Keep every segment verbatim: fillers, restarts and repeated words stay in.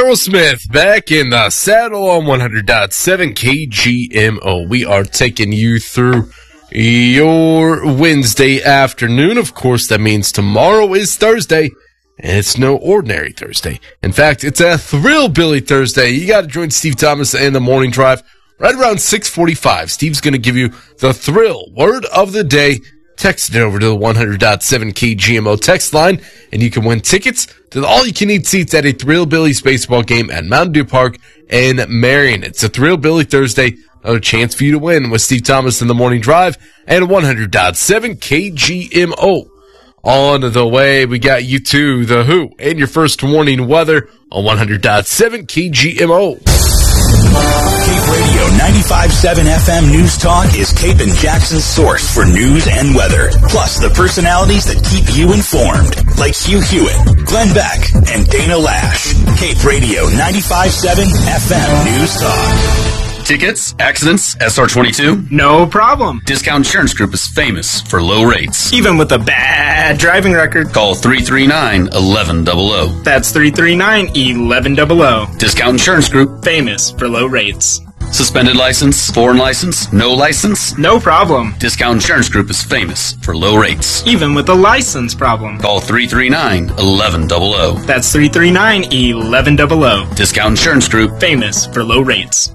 Aerosmith back in the saddle on one hundred point seven K G M O. We are taking you through your Wednesday afternoon. Of course, that means tomorrow is Thursday, and it's no ordinary Thursday. In fact, it's a Thrill-Billy Thursday. You got to join Steve Thomas and the Morning Drive right around six forty-five. Steve's going to give you the Thrill Word of the Day. Text it over to the one hundred point seven K G M O text line, and you can win tickets to the all-you-can-eat seats at a Thrill-Billy's baseball game at Mountain Dew Park in Marion. It's a Thrill-Billy Thursday. Another chance for you to win with Steve Thomas in the Morning Drive and one hundred point seven K G M O. On the way, we got you to The Who and your first warning weather on one hundred point seven K G M O. Cape Radio ninety-five point seven F M News Talk is Cape and Jackson's source for news and weather, plus the personalities that keep you informed, like Hugh Hewitt, Glenn Beck, and Dana Lash. Cape Radio ninety-five point seven F M News Talk. Tickets, accidents, S R twenty-two? No problem. Discount Insurance Group is famous for low rates. Even with a bad driving record. Call three three nine, one one zero zero. That's three three nine, one one zero zero. Discount Insurance Group. Famous for low rates. Suspended license, foreign license, no license? No problem. Discount Insurance Group is famous for low rates. Even with a license problem. Call three three nine, one one zero zero. That's three three nine, one one zero zero. Discount Insurance Group. Famous for low rates.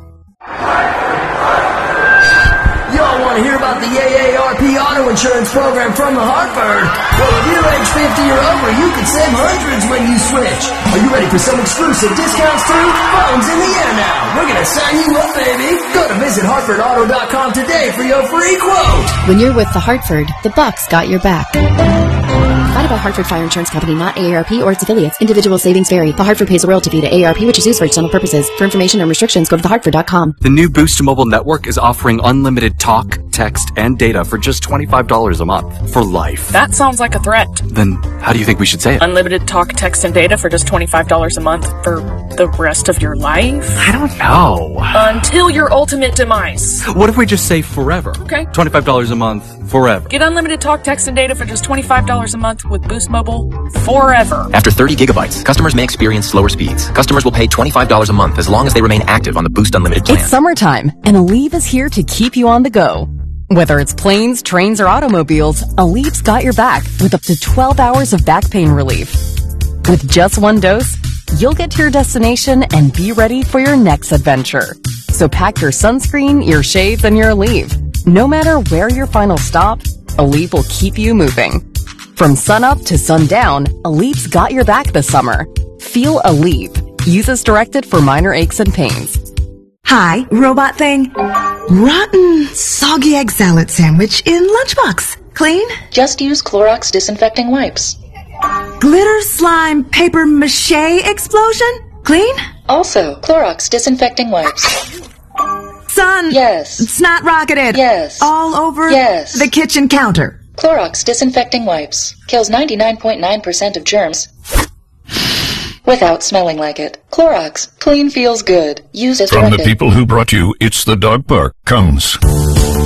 Y'all want to hear about the A A R P auto insurance program from the Hartford? Well, if you're age fifty or over, you can save hundreds when you switch. Are you ready for some exclusive discounts too? Phone's in the air now. We're going to sign you up, baby. Go to visit hartford auto dot com today for your free quote. When you're with the Hartford, the Bucks got your back. Provided by Hartford Fire Insurance Company, not A A R P or its affiliates. Individual savings vary. The Hartford pays a royalty fee to A A R P, which is used for external purposes. For information and restrictions, go to the hartford dot com. The new Boost Mobile network is offering unlimited talk, text, and data for just twenty-five dollars a month for life. That sounds like a threat. Then how do you think we should say it? Unlimited talk, text, and data for just twenty-five dollars a month for the rest of your life? I don't know. Until your ultimate demise. What if we just say forever? Okay. twenty-five dollars a month, forever. Get unlimited talk, text, and data for just twenty-five dollars a month with Boost Mobile forever. After thirty gigabytes, customers may experience slower speeds. Customers will pay twenty-five dollars a month as long as they remain active on the Boost Unlimited plan. It's summertime, and Aleve is here to keep you on the go. Whether it's planes, trains, or automobiles, Aleve's got your back with up to twelve hours of back pain relief. With just one dose, you'll get to your destination and be ready for your next adventure. So pack your sunscreen, your shades, and your Aleve. No matter where your final stop, Aleve will keep you moving. From sunup to sundown, Aleve's got your back this summer. Feel Aleve. Use as directed for minor aches and pains. Hi, robot thing. Rotten, soggy egg salad sandwich in lunchbox. Clean? Just use Clorox disinfecting wipes. Glitter slime paper mache explosion? Clean? Also, Clorox disinfecting wipes. Sun. Yes. Snot rocketed. Yes. All over yes. the kitchen counter. Clorox disinfecting wipes. Kills ninety-nine point nine percent of germs without smelling like it. Clorox. Clean feels good. Use as From directed. the people who brought you It's the Dog Park comes